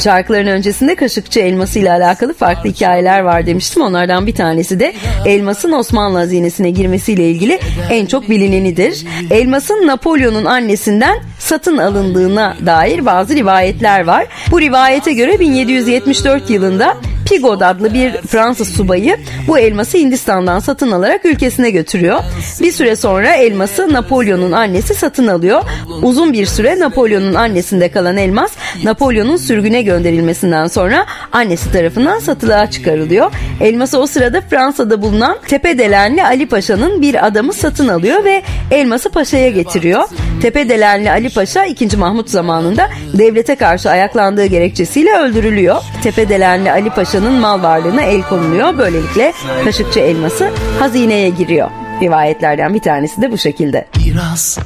Şarkıların öncesinde Kaşıkçı elması ile alakalı farklı hikayeler var demiştim. Onlardan bir tanesi de elmasın Osmanlı hazinesine girmesiyle ilgili en çok bilinenidir. Elmasın Napolyon'un annesinden satın alındığına dair bazı rivayetler var. Bu rivayete göre 1774 yılında Pigot adlı bir Fransız subayı bu elması Hindistan'dan satın alarak ülkesine götürüyor. Bir süre sonra elması Napolyon'un annesi satın alıyor. Uzun bir süre Napolyon'un annesinde kalan elmas Napolyon'un sürgüne gönderilmesinden sonra annesi tarafından satılığa çıkarılıyor. Elması o sırada Fransa'da bulunan Tepedelenli Ali Paşa'nın bir adamı satın alıyor ve elması paşaya getiriyor. Tepedelenli Ali Paşa 2. Mahmut zamanında devlete karşı ayaklandığı gerekçesiyle öldürülüyor. Tepedelenli Ali Paşa'nın mal varlığına el konuluyor. Böylelikle Kaşıkçı elması hazineye giriyor. Rivayetlerden bir tanesi de bu şekilde.